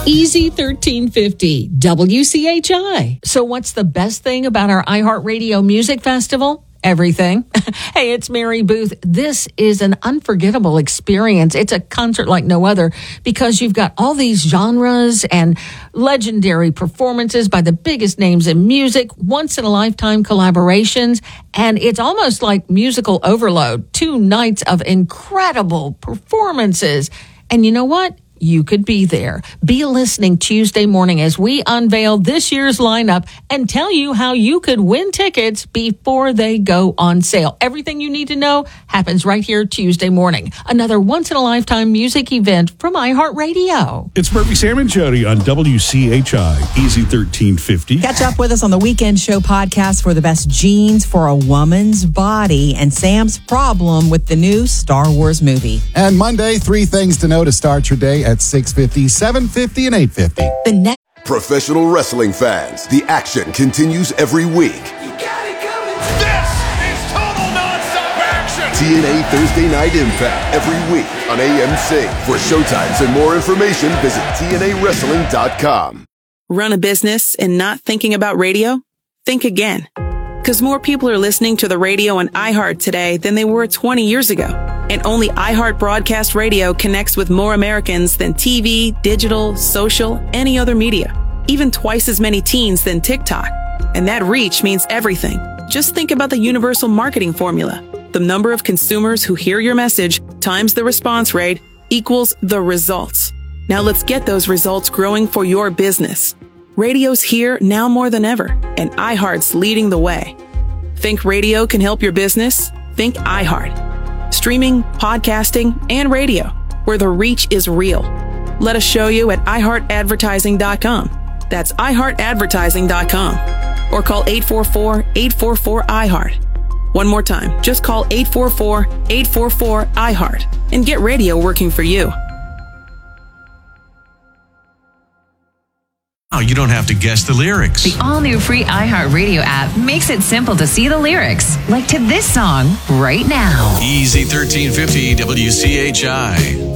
Easy 1350, WCHI. So what's the best thing about our iHeartRadio Music Festival? Everything. Hey, it's Mary Booth. This is an unforgettable experience. It's a concert like no other because you've got all these genres and legendary performances by the biggest names in music, once-in-a-lifetime collaborations, and it's almost like musical overload. 2 nights of incredible performances. And you know what? You could be there. Be listening Tuesday morning as we unveil this year's lineup and tell you how you could win tickets before they go on sale. Everything you need to know happens right here Tuesday morning. Another once-in-a-lifetime music event from iHeartRadio. It's Murphy, Sam, and Jody on WCHI, Easy 1350. Catch up with us on the Weekend Show podcast for the best jeans for a woman's body and Sam's problem with the new Star Wars movie. And Monday, 3 things to know to start your day at 6:50, 7:50, and 8:50. The next Professional wrestling fans, the action continues every week. This is total nonstop action! TNA Thursday Night Impact every week on AMC. For showtimes and more information, visit TNAWrestling.com. Run a business and not thinking about radio? Think again. Because more people are listening to the radio on iHeart today than they were 20 years ago. And only iHeart Broadcast Radio connects with more Americans than TV, digital, social, any other media. Even twice as many teens than TikTok. And that reach means everything. Just think about the universal marketing formula. The number of consumers who hear your message times the response rate equals the results. Now let's get those results growing for your business. Radio's here now more than ever, and iHeart's leading the way. Think radio can help your business? Think iHeart. Streaming, podcasting, and radio, where the reach is real. Let us show you at iHeartAdvertising.com. That's iHeartAdvertising.com. Or call 844-844-iHeart. One more time, just call 844-844-iHeart and get radio working for you. Oh, you don't have to guess the lyrics. The all-new free iHeartRadio app makes it simple to see the lyrics, like to this song right now. Easy 1350 WCHI.